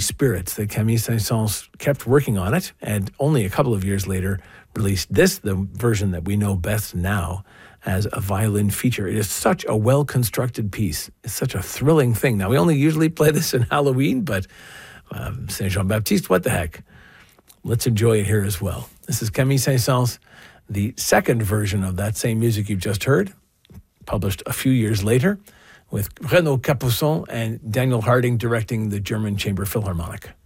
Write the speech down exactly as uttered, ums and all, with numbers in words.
spirits that Camille Saint-Saëns kept working on it, and only a couple of years later released this, the version that we know best now, as a violin feature. It is such a well-constructed piece. It's such a thrilling thing. Now, we only usually play this in Halloween, but um, Saint Jean-Baptiste, what the heck? Let's enjoy it here as well. This is Camille Saint-Saëns, the second version of that same music you've just heard, published a few years later, with Renaud Capuçon and Daniel Harding directing the German Chamber Philharmonic.